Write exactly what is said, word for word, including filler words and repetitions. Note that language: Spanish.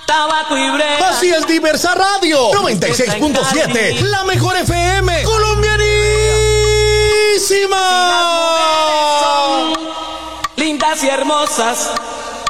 tabaco y brega. Así es, Diversa Radio noventa y seis punto siete, la mejor F M colombianísima. Lindas y hermosas,